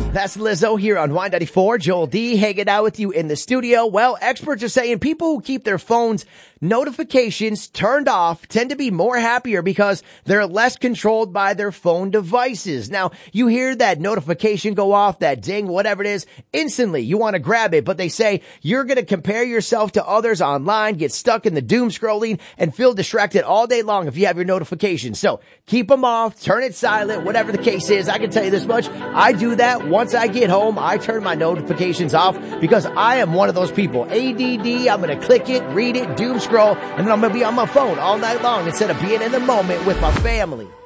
That's Lizzo here on Y94. Joel D hanging out with you in the studio. Well, experts are saying people who keep their phones notifications turned off tend to be more happier because they're less controlled by their phone devices. Now, you hear that notification go off, that ding, whatever it is, instantly you want to grab it, but they say you're going to compare yourself to others online, get stuck in the doom scrolling, and feel distracted all day long if you have your notifications. So keep them off, turn it silent, whatever the case is. I can tell you this much. I do that once I get home. I turn my notifications off because I am one of those people. ADD, I'm going to click it, read it, doom scroll, and then I'm going to be on my phone all night long instead of being in the moment with my family.